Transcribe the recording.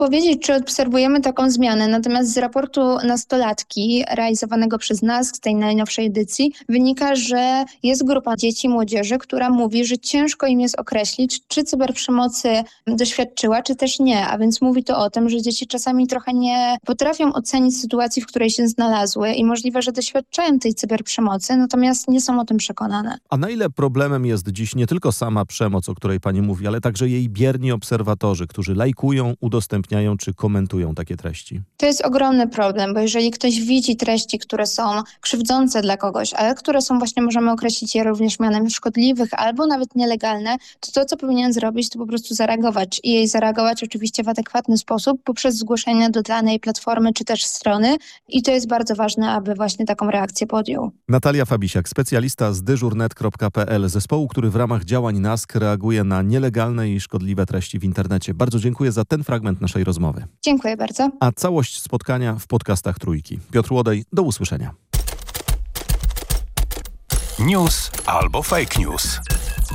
powiedzieć, czy obserwujemy taką zmianę, natomiast z raportu nastolatki realizowanego przez nas, z tej najnowszej edycji, wynika, że jest grupa dzieci i młodzieży, która mówi, że ciężko im jest określić, czy cyberprzemocy doświadczyła, czy też nie. A więc mówi to o tym, że dzieci czasami trochę nie potrafią ocenić sytuacji, w której się znalazły i możliwe, że doświadczają tej cyberprzemocy, natomiast nie są o tym przekonane. A na ile problemem jest dziś nie tylko sama przemoc, o której pani mówi, ale także jej bierni obserwatorzy, którzy lajkują, udostępniają czy komentują takie treści? To jest ogromny problem, bo jeżeli ktoś widzi treści, które są krzywdzące dla kogoś, ale które są właśnie, możemy określić je również mianem szkodliwych albo nawet nielegalne, to co powinien zrobić, to po prostu zareagować i jej zareagować oczywiście w adekwatny sposób poprzez zgłoszenie do danej platformy czy też strony i to jest bardzo ważne, aby właśnie taką reakcję podjął. Natalia Fabisiak, specjalista z dyżurnet.pl, zespołu, który w ramach działań NASK reaguje na nielegalne i szkodliwe treści w internecie. Bardzo dziękuję za ten fragment naszej rozmowy. Dziękuję bardzo. A całość spotkania w podcastach Trójki. Piotr Łodej, do usłyszenia. News albo fake news.